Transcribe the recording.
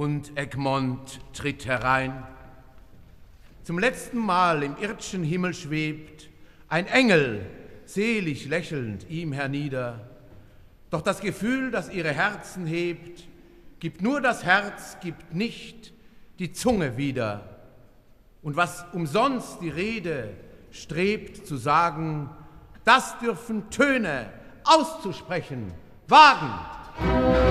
und Egmont tritt herein. Zum letzten Mal im irdschen Himmel schwebt ein Engel, selig lächelnd ihm hernieder. Doch das Gefühl, das ihre Herzen hebt, gibt nur das Herz, gibt nicht die Zunge wieder. Und was umsonst die Rede strebt zu sagen, das dürfen Töne auszusprechen wagen.